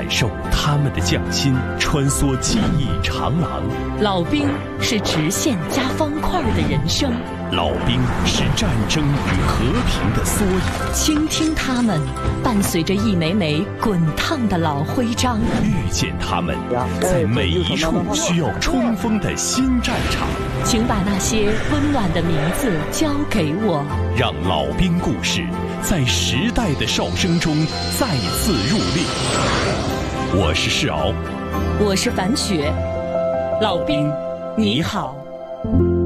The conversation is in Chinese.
感受他们的匠心，穿梭记忆长廊。 老兵是直线加方块的人生， 老兵是战争与和平的缩影。 倾听他们，伴随着一枚枚滚烫的老徽章， 遇见他们，在每一处需要冲锋的新战场。 请把那些温暖的名字交给我， 让老兵故事在时代的哨声中再次入列。我是世敖， 我是樊雪，老兵你好。